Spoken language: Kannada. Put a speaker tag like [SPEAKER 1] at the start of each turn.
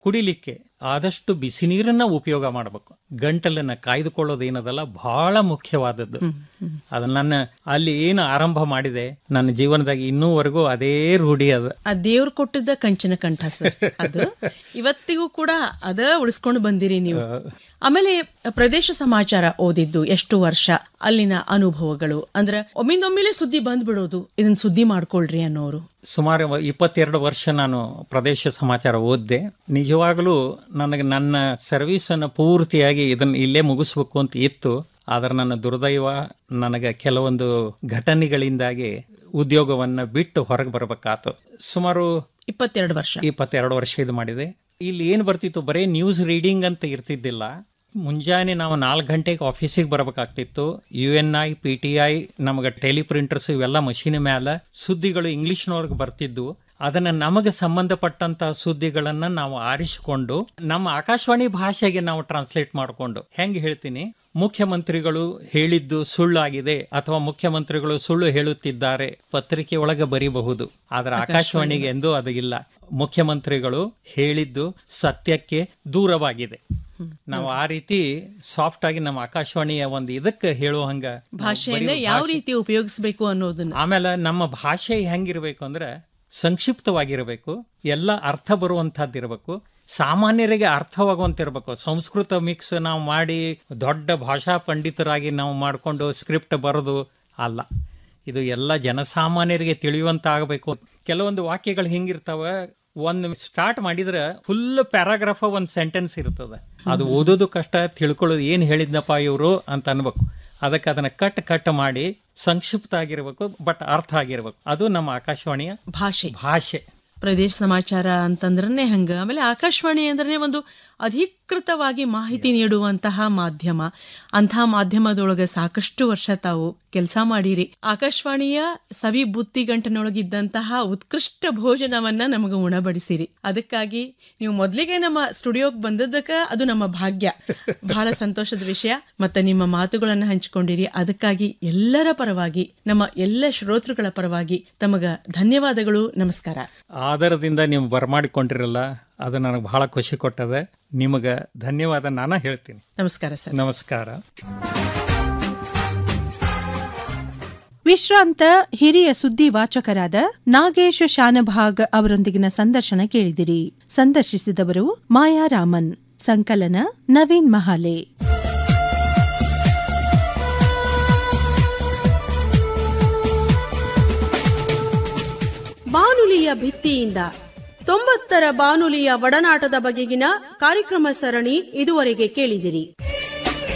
[SPEAKER 1] ಕುಡಿಲಿಕ್ಕೆ ಆದಷ್ಟು ಬಿಸಿ ನೀರನ್ನ ಉಪಯೋಗ ಮಾಡಬೇಕು. ಗಂಟಲನ್ನ ಕಾಯ್ದುಕೊಳ್ಳೋದೇನದಲ್ಲ ಬಹಳ ಮುಖ್ಯವಾದದ್ದು. ಅದು ನನ್ನ ಅಲ್ಲಿ ಏನು ಆರಂಭ ಮಾಡಿದೆ ನನ್ನ ಜೀವನದಾಗ ಇನ್ನೂವರೆಗೂ ಅದೇ ರೂಢಿ ಅದ.
[SPEAKER 2] ಆ ದೇವ್ರು ಕೊಟ್ಟಿದ್ದ ಕಂಚಿನ ಕಂಠ ಸರ್, ಅದು ಇವತ್ತಿಗೂ ಕೂಡ ಅದ ಉಳಿಸ್ಕೊಂಡು ಬಂದಿರಿ ನೀವು. ಆಮೇಲೆ ಪ್ರದೇಶ ಸಮಾಚಾರ ಓದಿದ್ದು ಎಷ್ಟು ವರ್ಷ, ಅಲ್ಲಿನ ಅನುಭವಗಳು ಅಂದ್ರೆ ಒಮ್ಮಿಂದೊಮ್ಮಿಲೆ ಸುದ್ದಿ ಬಂದ್ಬಿಡೋದು, ಇದನ್ನ ಸುದ್ದಿ ಮಾಡ್ಕೊಳ್ರಿ ಅನ್ನೋರು.
[SPEAKER 1] ಸುಮಾರು 22 ವರ್ಷ ನಾನು ಪ್ರದೇಶ ಸಮಾಚಾರ ಓದಿದೆ. ನಿಜವಾಗಲೂ ನನಗೆ ನನ್ನ ಸರ್ವಿಸ್ ಅನ್ನು ಪೂರ್ತಿಯಾಗಿ ಇದನ್ನ ಇಲ್ಲೇ ಮುಗಿಸ್ಬೇಕು ಅಂತ ಇತ್ತು. ಆದ್ರೆ ನನ್ನ ದುರ್ದೈವ, ನನಗೆ ಕೆಲವೊಂದು ಘಟನೆಗಳಿಂದಾಗಿ ಉದ್ಯೋಗವನ್ನ ಬಿಟ್ಟು ಹೊರಗೆ ಬರಬೇಕಾತು. ಸುಮಾರು 22 ವರ್ಷ ಇದು ಮಾಡಿದೆ. ಇಲ್ಲಿ ಏನು ಬರ್ತಿತ್ತು, ಬರೀ ನ್ಯೂಸ್ ರೀಡಿಂಗ್ ಅಂತ ಇರ್ತಿದ್ದಿಲ್ಲ. ಮುಂಜಾನೆ ನಾವು 4 ಗಂಟೆಗೆ ಆಫೀಸಿಗೆ ಬರಬೇಕಾಗ್ತಿತ್ತು. UNI PTI ನಮಗೆ ಟೆಲಿಪ್ರಿಂಟರ್ಸ್ ಇವೆಲ್ಲ ಮಷೀನ್ ಮೇಲೆ ಸುದ್ದಿಗಳು ಇಂಗ್ಲಿಷ್ನೊಳಗೆ ಬರ್ತಿದ್ವು. ಅದನ್ನ ನಮಗೆ ಸಂಬಂಧಪಟ್ಟಂತಹ ಸುದ್ದಿಗಳನ್ನ ನಾವು ಆರಿಸಿಕೊಂಡು ನಮ್ಮ ಆಕಾಶವಾಣಿ ಭಾಷೆಗೆ ನಾವು ಟ್ರಾನ್ಸ್ಲೇಟ್ ಮಾಡಿಕೊಂಡು, ಹೆಂಗೆ ಹೇಳ್ತೀನಿ, ಮುಖ್ಯಮಂತ್ರಿಗಳು ಹೇಳಿದ್ದು ಸುಳ್ಳಾಗಿದೆ ಅಥವಾ ಮುಖ್ಯಮಂತ್ರಿಗಳು ಸುಳ್ಳು ಹೇಳುತ್ತಿದ್ದಾರೆ ಪತ್ರಿಕೆ ಒಳಗೆ ಬರೀಬಹುದು, ಆದ್ರೆ ಆಕಾಶವಾಣಿಗೆ ಎಂದೂ ಅದು ಇಲ್ಲ. ಮುಖ್ಯಮಂತ್ರಿಗಳು ಹೇಳಿದ್ದು ಸತ್ಯಕ್ಕೆ ದೂರವಾಗಿದೆ. ನಾವು ಆ ರೀತಿ ಸಾಫ್ಟ್ ಆಗಿ ನಮ್ಮ ಆಕಾಶವಾಣಿಯ ಒಂದು ಇದಕ್ಕೆ ಹೇಳುವಂಗ
[SPEAKER 2] ಭಾಷೆಯನ್ನ ಯಾವ ರೀತಿ ಉಪಯೋಗಿಸಬೇಕು ಅನ್ನೋದನ್ನ.
[SPEAKER 1] ಆಮೇಲೆ ನಮ್ಮ ಭಾಷೆ ಹೆಂಗಿರ್ಬೇಕು ಅಂದ್ರೆ ಸಂಕ್ಷಿಪ್ತವಾಗಿರಬೇಕು, ಎಲ್ಲ ಅರ್ಥ ಬರುವಂತಹದ್ದಿರಬೇಕು, ಸಾಮಾನ್ಯರಿಗೆ ಅರ್ಥವಾಗುವಂತಿರ್ಬೇಕು. ಸಂಸ್ಕೃತ ಮಿಕ್ಸ್ ನಾವು ಮಾಡಿ ದೊಡ್ಡ ಭಾಷಾ ಪಂಡಿತರಾಗಿ ನಾವು ಮಾಡಿಕೊಂಡು ಸ್ಕ್ರಿಪ್ಟ್ ಬರೋದು ಅಲ್ಲ. ಇದು ಎಲ್ಲ ಜನಸಾಮಾನ್ಯರಿಗೆ ತಿಳಿಯುವಂತ ಆಗಬೇಕು. ಕೆಲವೊಂದು ವಾಕ್ಯಗಳು ಹಿಂಗಿರ್ತಾವ, ಒಂದು ಸ್ಟಾರ್ಟ್ ಮಾಡಿದ್ರೆ ಫುಲ್ ಪ್ಯಾರಾಗ್ರಾಫ್ ಒಂದು ಸೆಂಟೆನ್ಸ್ ಇರ್ತದೆ. ಅದು ಓದೋದು ಕಷ್ಟ, ತಿಳ್ಕೊಳ್ಳೋದು ಏನು ಹೇಳಿದ್ನಪ್ಪ ಇವರು ಅಂತ ಅನ್ಬೇಕು. ಅದಕ್ಕೆ ಅದನ್ನ ಕಟ್ ಮಾಡಿ ಸಂಕ್ಷಿಪ್ತ ಆಗಿರ್ಬೇಕು, ಬಟ್ ಅರ್ಥ ಆಗಿರ್ಬೇಕು. ಅದು ನಮ್ಮ ಆಕಾಶವಾಣಿಯ ಭಾಷೆ.
[SPEAKER 2] ಪ್ರದೇಶ ಸಮಾಚಾರ ಅಂತಂದ್ರೆ ಹಂಗ. ಆಮೇಲೆ ಆಕಾಶವಾಣಿ ಅಂದ್ರೆ ಒಂದು ಅಧಿಕೃತವಾಗಿ ಮಾಹಿತಿ ನೀಡುವಂತಹ ಮಾಧ್ಯಮ. ಅಂತಹ ಮಾಧ್ಯಮದೊಳಗೆ ಸಾಕಷ್ಟು ವರ್ಷ ತಾವು ಕೆಲಸ ಮಾಡಿರಿ. ಆಕಾಶವಾಣಿಯ ಸವಿ ಬುತ್ತಿಗಂಟನೊಳಗಿದ್ದಂತಹ ಉತ್ಕೃಷ್ಟ ಭೋಜನವನ್ನ ನಮಗೆ ಉಣಬಡಿಸಿರಿ. ಅದಕ್ಕಾಗಿ ನೀವು ಮೊದಲಿಗೆ ನಮ್ಮ ಸ್ಟುಡಿಯೋಗೆ ಬಂದದ್ದಕ್ಕ ಅದು ನಮ್ಮ ಭಾಗ್ಯ, ಬಹಳ ಸಂತೋಷದ ವಿಷಯ. ಮತ್ತೆ ನಿಮ್ಮ ಮಾತುಗಳನ್ನ ಹಂಚಿಕೊಂಡಿರಿ. ಅದಕ್ಕಾಗಿ ಎಲ್ಲರ ಪರವಾಗಿ, ನಮ್ಮ ಎಲ್ಲ ಶ್ರೋತೃಗಳ ಪರವಾಗಿ ತಮಗ ಧನ್ಯವಾದಗಳು, ನಮಸ್ಕಾರ.
[SPEAKER 1] ಆಧಾರದಿಂದ ನೀವು ಬರಮಾಡಿಕೊಂಡಿರಲ್ಲ, ಅದು ನನಗೆ ಬಹಳ ಖುಷಿ ಕೊಟ್ಟದೆ. ನಿಮಗೆ ಧನ್ಯವಾದ ನಾನು ಹೇಳ್ತೀನಿ.
[SPEAKER 2] ನಮಸ್ಕಾರ ಸರ್.
[SPEAKER 1] ನಮಸ್ಕಾರ.
[SPEAKER 3] ವಿಶ್ರಾಂತ ಹಿರಿಯ ಸುದ್ದಿ ವಾಚಕರಾದ ನಾಗೇಶ್ ಶಾನಭಾಗ್ ಅವರೊಂದಿಗಿನ ಸಂದರ್ಶನ ಕೇಳಿದಿರಿ. ಸಂದರ್ಶಿಸಿದವರು ಮಾಯಾ ರಾಮನ್. ಸಂಕಲನ ನವೀನ್ ಮಹಾಲೆ.
[SPEAKER 4] ಬಾನುಲಿಯ ಭಿತ್ತಿಯಿಂದ 90ರ ಬಾನುಲಿಯ ಒಡನಾಟದ ಬಗೆಗಿನ ಕಾರ್ಯಕ್ರಮ ಸರಣಿ ಇದುವರೆಗೆ ಕೇಳಿದಿರಿ.